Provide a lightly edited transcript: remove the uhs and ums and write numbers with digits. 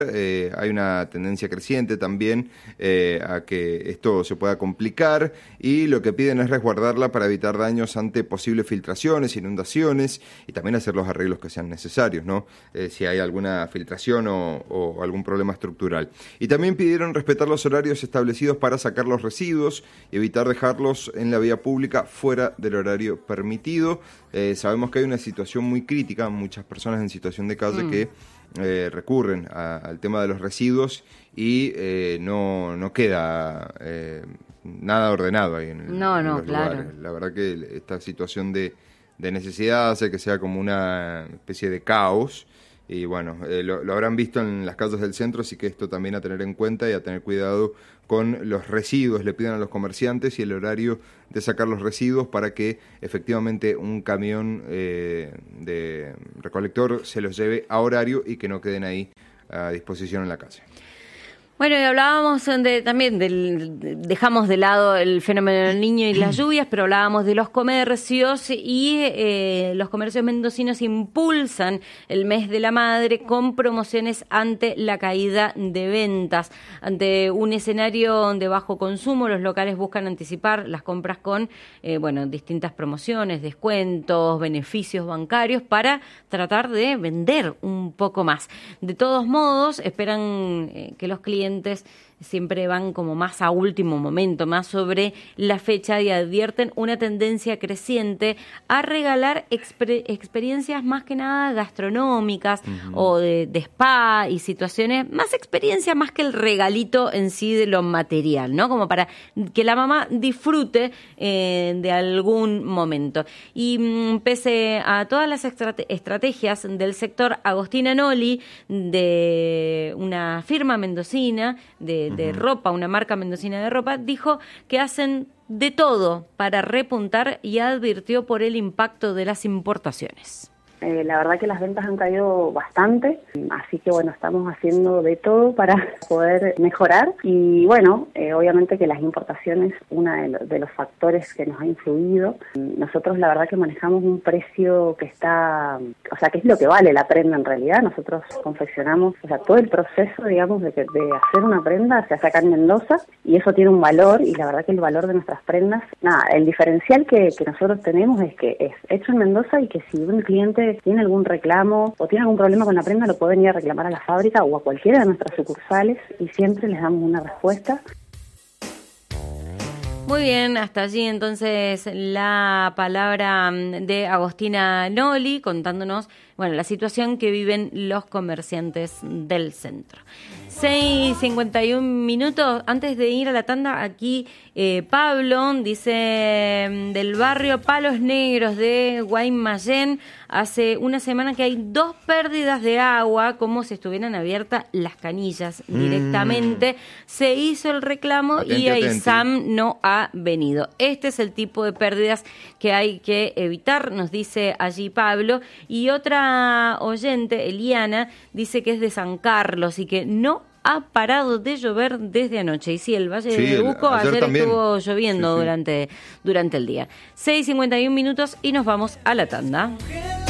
Hay una tendencia creciente también a que esto se pueda complicar, y lo que piden es resguardarla para evitar daños ante posibles filtraciones, inundaciones, y también hacer los arreglos que sean necesarios, ¿no? Si hay alguna filtración o algún problema estructural. Y también pidieron respetar los horarios establecidos para sacar los residuos y evitar dejarlos en la vía pública fuera del horario permitido. Sabemos que hay una situación muy crítica, muchas personas en situación de calle que recurren al tema de los residuos y no queda nada ordenado ahí en los lugares. La verdad que esta situación de necesidad hace que sea como una especie de caos. Y bueno, lo habrán visto en las calles del centro, así que esto también a tener en cuenta y a tener cuidado con los residuos. Le piden a los comerciantes y el horario de sacar los residuos para que efectivamente un camión de recolector se los lleve a horario y que no queden ahí a disposición en la calle. Bueno, y hablábamos dejamos de lado el fenómeno del Niño y las lluvias, pero hablábamos de los comercios, y los comercios mendocinos impulsan el mes de la madre con promociones ante la caída de ventas. Ante un escenario de bajo consumo, los locales buscan anticipar las compras con distintas promociones, descuentos, beneficios bancarios para tratar de vender un poco más. De todos modos, esperan que los clientes siempre van como más a último momento, más sobre la fecha, y advierten una tendencia creciente a regalar experiencias más que nada gastronómicas o de spa y situaciones, más experiencia más que el regalito en sí de lo material, ¿no? Como para que la mamá disfrute de algún momento. Y pese a todas las estrategias del sector, Agostina Noli, de una firma mendocina de ropa, una marca mendocina de ropa, dijo que hacen de todo para repuntar y advirtió por el impacto de las importaciones. La verdad que las ventas han caído bastante, así que bueno, estamos haciendo de todo para poder mejorar. Y bueno, obviamente que las importaciones, uno de los factores que nos ha influido. Nosotros la verdad que manejamos un precio que está, o sea, que es lo que vale la prenda en realidad. Nosotros confeccionamos, o sea, todo el proceso, digamos, de hacer una prenda se hace acá en Mendoza, y eso tiene un valor, y la verdad que el valor de nuestras prendas, el diferencial que nosotros tenemos es que es hecho en Mendoza, y que si un cliente tiene algún reclamo o tiene algún problema con la prenda, lo pueden ir a reclamar a la fábrica o a cualquiera de nuestras sucursales, y siempre les damos una respuesta. Muy bien, hasta allí entonces la palabra de Agostina Noli contándonos, la situación que viven los comerciantes del centro. 6:51 minutos. Antes de ir a la tanda, aquí Pablo dice del barrio Palos Negros de Guaymallén, hace una semana que hay 2 pérdidas de agua, como si estuvieran abiertas las canillas directamente. Se hizo el reclamo y AISAM no ha venido. Este es el tipo de pérdidas que hay que evitar, nos dice allí Pablo. Y otra oyente, Eliana, dice que es de San Carlos y que no ha parado de llover desde anoche. Y sí, el Valle de Neuquén ayer estuvo lloviendo durante el día. 6:51 minutos y nos vamos a la tanda.